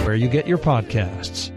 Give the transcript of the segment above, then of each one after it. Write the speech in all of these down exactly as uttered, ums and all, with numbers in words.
where you get your podcasts.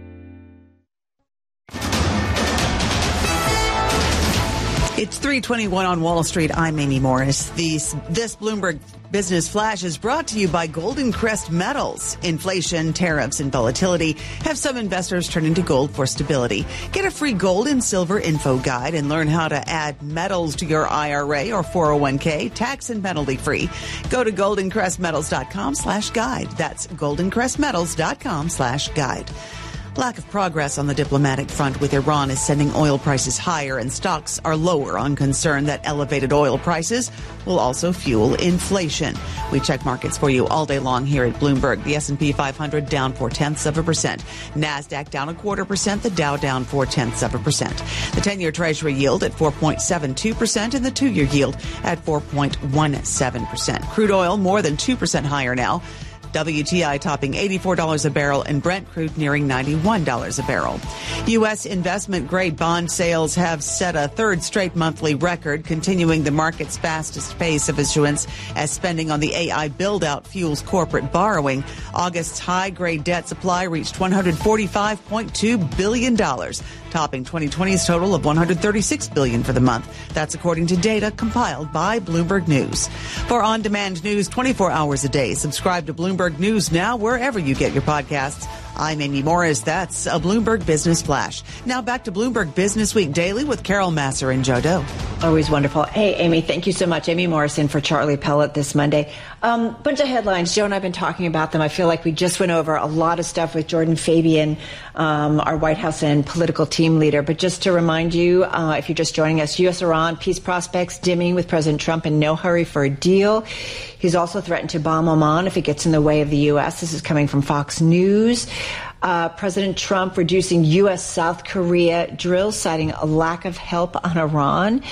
It's three twenty-one on Wall Street. I'm Amy Morris. These, this Bloomberg Business Flash is brought to you by Golden Crest Metals. Inflation, tariffs, and volatility have some investors turning to gold for stability. Get a free gold and silver info guide and learn how to add metals to your I R A or four oh one k, tax and penalty free. Go to goldencrestmetals.com slash guide. That's goldencrestmetals.com slash guide. Lack of progress on the diplomatic front with Iran is sending oil prices higher, and stocks are lower on concern that elevated oil prices will also fuel inflation. We check markets for you all day long here at Bloomberg. The S and P five hundred down four-tenths of a percent. NASDAQ down a quarter percent. The Dow down four-tenths of a percent. The ten-year Treasury yield at four point seven two percent and the two-year yield at four point one seven percent. Crude oil more than two percent higher now. W T I topping eighty-four dollars a barrel and Brent crude nearing ninety-one dollars a barrel. U S investment-grade bond sales have set a third straight monthly record, continuing the market's fastest pace of issuance as spending on the A I build-out fuels corporate borrowing. August's high-grade debt supply reached one hundred forty-five point two billion dollars, topping twenty twenty's total of one hundred thirty-six billion dollars for the month. That's according to data compiled by Bloomberg News. For on-demand news twenty-four hours a day, subscribe to Bloomberg News now wherever you get your podcasts. I'm Amy Morris. That's a Bloomberg Business Flash. Now back to Bloomberg Business Week Daily with Carol Masser and Joe Doe. Always wonderful. Hey, Amy, thank you so much. Amy Morrison for Charlie Pellet this Monday. Um, bunch of headlines. Joe and I have been talking about them. I feel like we just went over a lot of stuff with Jordan Fabian, um, our White House and political team leader. But just to remind you, uh, if you're just joining us, U S Iran peace prospects dimming with President Trump in no hurry for a deal. He's also threatened to bomb Oman if it gets in the way of the U S. This is coming from Fox News. Uh, President Trump reducing U S South Korea drills, citing a lack of help on Iran.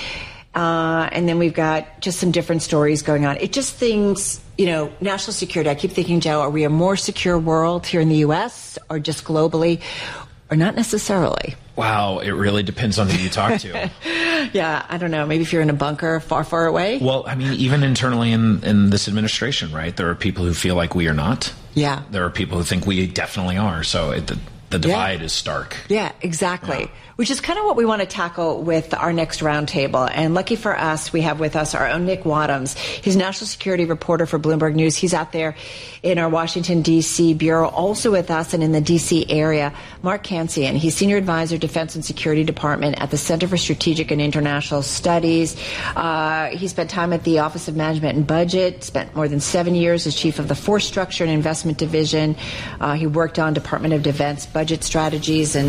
Uh, and then we've got just some different stories going on. It just things, you know, national security. I keep thinking, Joe, are we a more secure world here in the U S or just globally, or not necessarily? Wow, it really depends on who you talk to. Yeah, I don't know. Maybe if you're in a bunker far, far away. Well, I mean, even internally in, in this administration, right? There are people who feel like we are not. Yeah. There are people who think we definitely are. So it, the, the divide yeah. is stark. Yeah, exactly. Yeah. Which is kind of what we want to tackle with our next roundtable. And lucky for us, we have with us our own Nick Wadhams. He's national security reporter for Bloomberg News. He's out there in our Washington, D C bureau. Also with us and in the D C area, Mark Cancian. He's senior advisor, Defense and Security Department at the Center for Strategic and International Studies. Uh, he spent time at the Office of Management and Budget, spent more than seven years as chief of the Force Structure and Investment Division. Uh, he worked on Department of Defense budget strategies and